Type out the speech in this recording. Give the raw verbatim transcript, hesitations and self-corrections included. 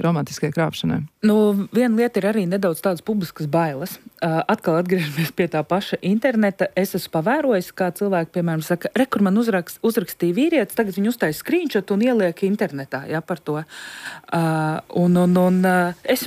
romantiskai krāpšanai? Nu, viena lieta ir arī nedaudz tādas publiskas bailes. Uh, atkal atgriežamies pie tā paša interneta. Es esmu pavērojis, kā cilvēki, piemēram, saka, re, kur man uzrakst, uzrakstīja vīrietis, tagad viņu uztais screenshot un ieliek internetā, ja, par to. Uh, un, un, un uh, es